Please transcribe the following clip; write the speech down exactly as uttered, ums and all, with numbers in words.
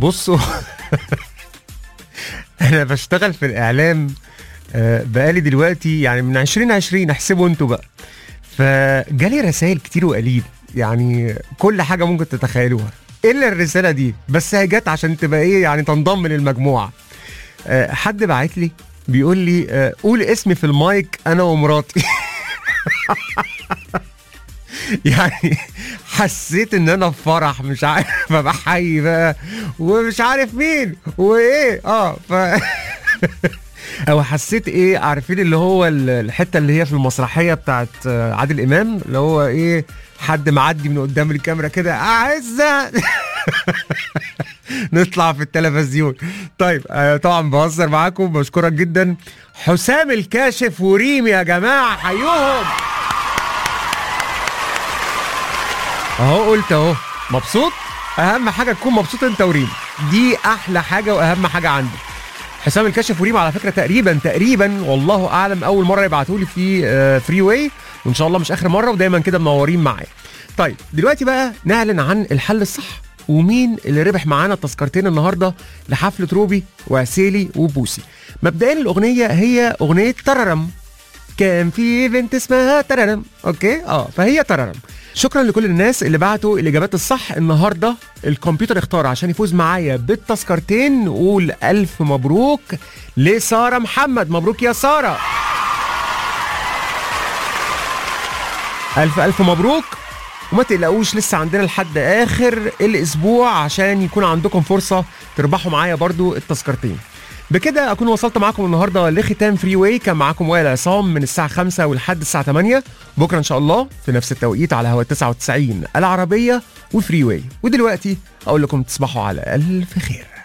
بصوا انا بشتغل في الاعلام بقالي دلوقتي يعني من عشرين عشرين، احسبوا انتوا بقى. فجالي رسائل كتير وقليل، يعني كل حاجه ممكن تتخيلوها الا الرساله دي، بس هي جت عشان تبقى ايه يعني تنضم للمجموعه. حد بعت لي بيقول لي قول اسمي في المايك انا ومراتي. يعني حسيت ان انا في فرح، مش عارف بحيي بقى ومش عارف مين وايه اه ف او حسيت ايه، عارفين اللي هو الحته اللي هي في المسرحيه بتاعت عادل امام، اللي هو ايه حد معدي من قدام الكاميرا كده اعزه نطلع في التلفزيون. طيب آه طبعا بهزر معاكم، بشكرك جدا. حسام الكاشف وريم يا جماعه حيوهم اهو، قلت اهو مبسوط. اهم حاجه تكون مبسوط انت وريم، دي احلى حاجه واهم حاجه عندي. حسام الكاشف وريم على فكره تقريبا تقريبا والله اعلم اول مره يبعتوا لي في آه فري واي، وان شاء الله مش اخر مره، ودايما كده منورين معايا. طيب دلوقتي بقى نعلن عن الحل الصح ومين اللي ربح معانا التذكرتين النهارده لحفله روبي وعسيلي وبوسي. مبدئيا الاغنيه هي اغنيه تررم، كان في بنت اسمها تررم، اوكي اه فهي تررم. شكرا لكل الناس اللي بعتوا الاجابات الصح النهارده. الكمبيوتر اختار عشان يفوز معايا بالتذكرتين. نقول الف مبروك لساره محمد، مبروك يا ساره، الف الف مبروك. وما تقلقوش لسه عندنا لحد اخر الاسبوع عشان يكون عندكم فرصه تربحوا معايا برضو التذكرتين. بكده اكون وصلت معاكم النهارده لختام فري واي. كان معاكم وائل عصام من الساعه خمسة ولحد الساعه تمانية. بكره ان شاء الله في نفس التوقيت على هوا تسعة وتسعين العربيه وفري واي. ودلوقتي اقول لكم تصبحوا على الف خير.